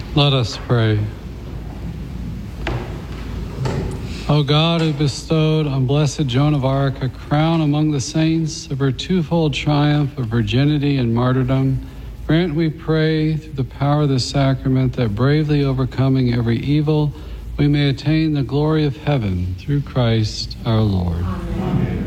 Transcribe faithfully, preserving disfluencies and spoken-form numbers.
Let us pray. O God, who bestowed on Blessed Joan of Arc a crown among the saints of her twofold triumph of virginity and martyrdom, grant, we pray, through the power of the sacrament, that bravely overcoming every evil, we may attain the glory of heaven through Christ our Lord. Amen.